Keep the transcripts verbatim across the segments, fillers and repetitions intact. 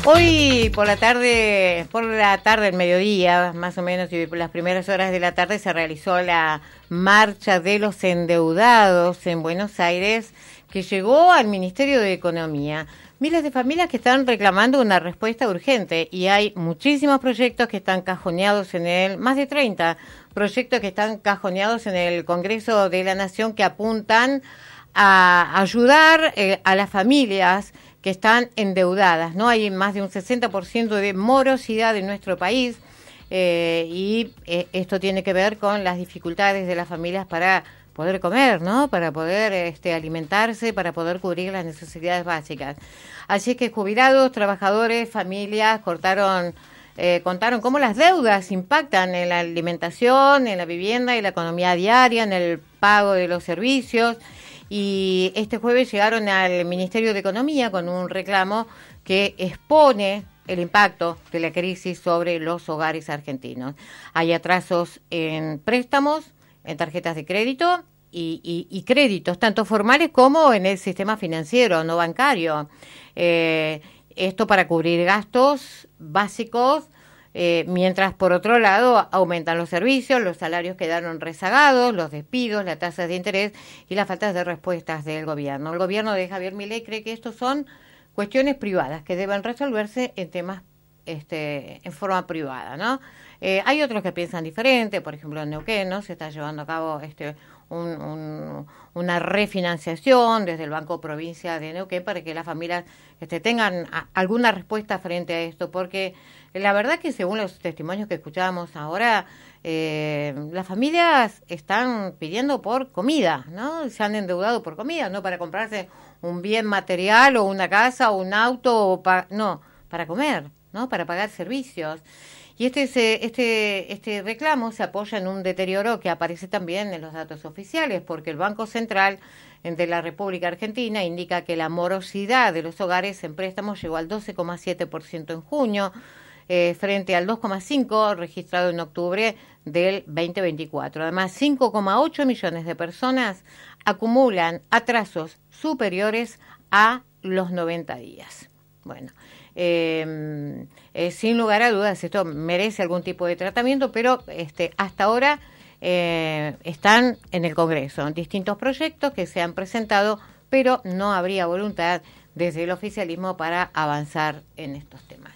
Hoy por la tarde, por la tarde, el mediodía, más o menos, y por las primeras horas de la tarde se realizó la marcha de los endeudados en Buenos Aires, que llegó al Ministerio de Economía. Miles de familias que están reclamando una respuesta urgente y hay muchísimos proyectos que están cajoneados en el, más de treinta proyectos que están cajoneados en el Congreso de la Nación que apuntan a ayudar eh, a las familias que están endeudadas, ¿no? Hay más de un sesenta por ciento de morosidad en nuestro país eh, y eh, esto tiene que ver con las dificultades de las familias para poder comer, ¿no? Para poder este, alimentarse, para poder cubrir las necesidades básicas. Así que jubilados, trabajadores, familias cortaron, eh, contaron cómo las deudas impactan en la alimentación, en la vivienda y la economía diaria, en el pago de los servicios. Y este jueves llegaron al Ministerio de Economía con un reclamo que expone el impacto de la crisis sobre los hogares argentinos. Hay atrasos en préstamos, en tarjetas de crédito y, y, y créditos, tanto formales como en el sistema financiero, no bancario. Eh, esto para cubrir gastos básicos, eh, mientras por otro lado aumentan los servicios, los salarios quedaron rezagados, los despidos, las tasas de interés y las faltas de respuestas del gobierno. El gobierno de Javier Milei cree que estos son cuestiones privadas que deben resolverse en temas este, en forma privada, ¿no? Eh, hay otros que piensan diferente, por ejemplo en Neuquén, ¿no? Se está llevando a cabo este un, un, una refinanciación desde el Banco Provincia de Neuquén para que las familias este, tengan a, alguna respuesta frente a esto, porque la verdad que según los testimonios que escuchábamos ahora, eh, las familias están pidiendo por comida, ¿no? Se han endeudado por comida, no para comprarse un bien material o una casa o un auto, o pa- no, para comer, ¿no? Para pagar servicios. Y este, este, este reclamo se apoya en un deterioro que aparece también en los datos oficiales, porque el Banco Central de la República Argentina indica que la morosidad de los hogares en préstamos llegó al doce coma siete por ciento en junio, eh, frente al dos coma cinco por ciento registrado en octubre del veinte veinticuatro. Además, cinco coma ocho millones de personas acumulan atrasos superiores a los noventa días. Bueno, eh, eh, sin lugar a dudas esto merece algún tipo de tratamiento, pero este, hasta ahora eh, están en el Congreso distintos proyectos que se han presentado, pero no habría voluntad desde el oficialismo para avanzar en estos temas.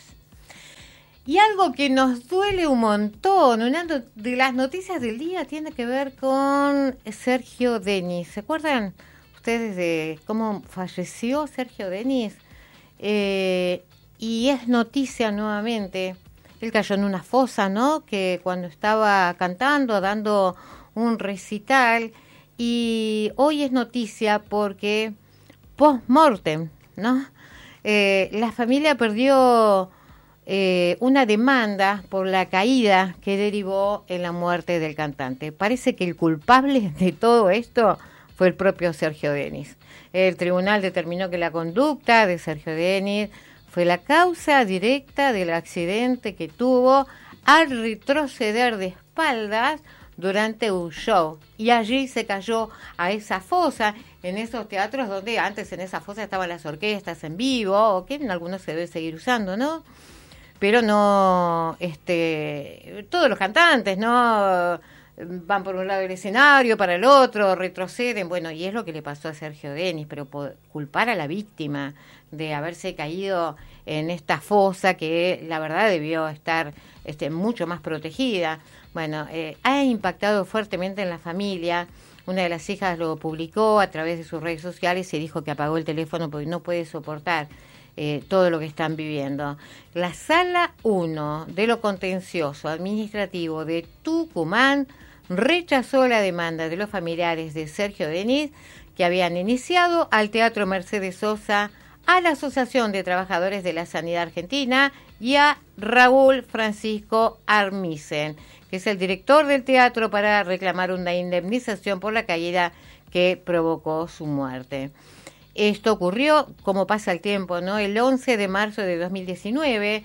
Y algo que nos duele un montón, una de las noticias del día tiene que ver con Sergio Denis. ¿Se acuerdan ustedes de cómo falleció Sergio Denis? Eh, y es noticia nuevamente. Él cayó en una fosa, ¿no? Que cuando estaba cantando, dando un recital, y hoy es noticia porque post-mortem, ¿no? Eh, la familia perdió eh, una demanda por la caída que derivó en la muerte del cantante. Parece que el culpable de todo esto fue el propio Sergio Denis. El tribunal determinó que la conducta de Sergio Denis fue la causa directa del accidente que tuvo al retroceder de espaldas durante un show. Y allí se cayó a esa fosa, en esos teatros donde antes en esa fosa estaban las orquestas en vivo, o que en algunos se debe seguir usando, ¿no? Pero no, este, todos los cantantes, ¿no? Van por un lado del escenario, para el otro, retroceden, bueno, y es lo que le pasó a Sergio Denis, pero culpar a la víctima de haberse caído en esta fosa que la verdad debió estar este, mucho más protegida, bueno, eh, ha impactado fuertemente en la familia. Una de las hijas lo publicó a través de sus redes sociales y dijo que apagó el teléfono porque no puede soportar Eh, todo lo que están viviendo. La Sala uno de lo Contencioso Administrativo de Tucumán rechazó la demanda de los familiares de Sergio Denis que habían iniciado al Teatro Mercedes Sosa, a la Asociación de Trabajadores de la Sanidad Argentina y a Raúl Francisco Armisen, que es el director del teatro, para reclamar una indemnización por la caída que provocó su muerte. Esto ocurrió, como pasa el tiempo, ¿no? El once de marzo de dos mil diecinueve,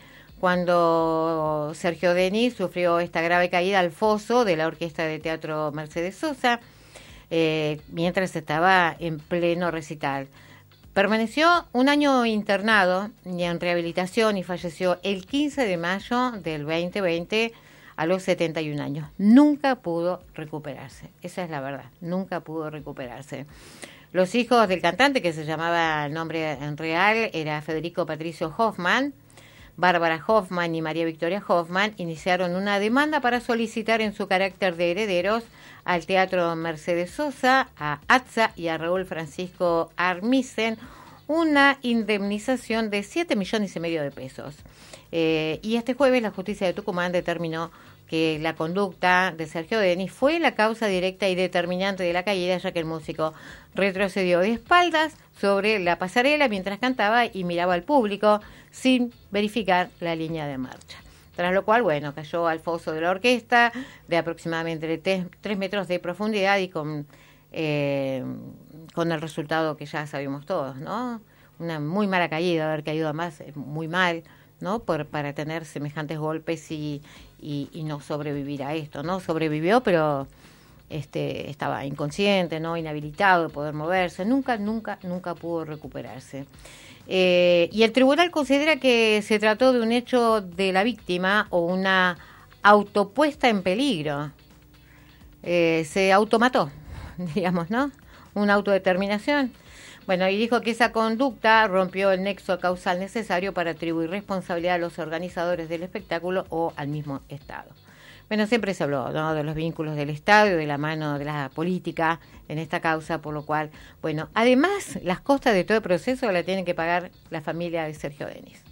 cuando Sergio Denis sufrió esta grave caída al foso de la Orquesta de Teatro Mercedes Sosa, eh, mientras estaba en pleno recital. Permaneció un año internado y en rehabilitación y falleció el quince de mayo del veinte veinte a los setenta y un años. Nunca pudo recuperarse, esa es la verdad, nunca pudo recuperarse. Los hijos del cantante, que se llamaba el nombre en real, era Federico Patricio Hoffman, Bárbara Hoffman y María Victoria Hoffman, iniciaron una demanda para solicitar en su carácter de herederos al Teatro Mercedes Sosa, a ATSA y a Raúl Francisco Armisen una indemnización de siete millones y medio de pesos. Eh, y este jueves la justicia de Tucumán determinó que la conducta de Sergio Denis fue la causa directa y determinante de la caída, ya que el músico retrocedió de espaldas sobre la pasarela mientras cantaba y miraba al público sin verificar la línea de marcha. Tras lo cual, bueno, cayó al foso de la orquesta de aproximadamente tres, tres metros de profundidad y con, eh, con el resultado que ya sabemos todos, ¿no? Una muy mala caída, haber caído más muy mal, ¿no? Por, para tener semejantes golpes y, y, y no sobrevivir a esto, ¿no? Sobrevivió, pero este estaba inconsciente, ¿no? Inhabilitado de poder moverse, nunca, nunca, nunca pudo recuperarse. Eh, y el tribunal considera que se trató de un hecho de la víctima o una autopuesta en peligro. Eh, se automató, digamos, ¿no? Una autodeterminación. Bueno, y dijo que esa conducta rompió el nexo causal necesario para atribuir responsabilidad a los organizadores del espectáculo o al mismo Estado. Bueno, siempre se habló, ¿no?, de los vínculos del Estado y de la mano de la política en esta causa, por lo cual, bueno, además, las costas de todo el proceso la tienen que pagar la familia de Sergio Denis.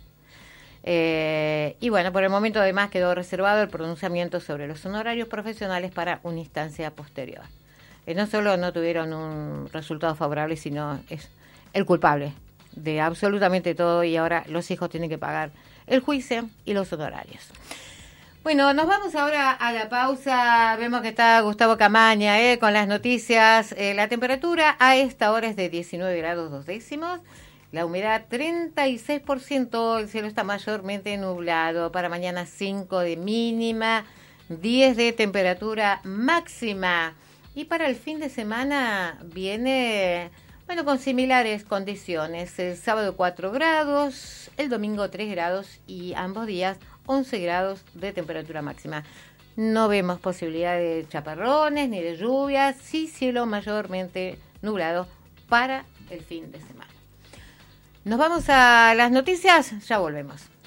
Eh, y bueno, por el momento además quedó reservado el pronunciamiento sobre los honorarios profesionales para una instancia posterior. Eh, no solo no tuvieron un resultado favorable, sino es el culpable de absolutamente todo y ahora los hijos tienen que pagar el juicio y los honorarios. Bueno, nos vamos ahora a la pausa. Vemos que está Gustavo Camaña eh, con las noticias. Eh, la temperatura a esta hora es de diecinueve grados dos décimos. La humedad treinta y seis por ciento. El cielo está mayormente nublado. Para mañana cinco de mínima, diez de temperatura máxima. Y para el fin de semana viene, bueno, con similares condiciones. El sábado cuatro grados, el domingo tres grados y ambos días once grados de temperatura máxima. No vemos posibilidad de chaparrones ni de lluvias, sí cielo mayormente nublado para el fin de semana. Nos vamos a las noticias, ya volvemos.